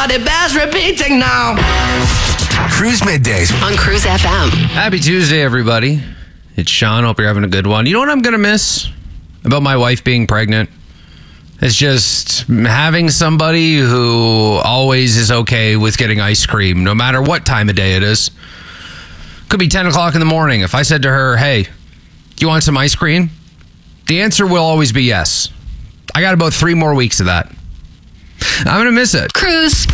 Everybody bears repeating now. Cruise Middays on Cruise FM. Happy Tuesday, everybody. It's Sean. Hope you're having a good one. You know what I'm going to miss about my wife being pregnant? It's just having somebody who always is okay with getting ice cream, no matter what time of day it is. Could be 10 o'clock in the morning. If I said to her, hey, do you want some ice cream? The answer will always be yes. I got about 3 more weeks of that. I'm going to miss it. Cruise.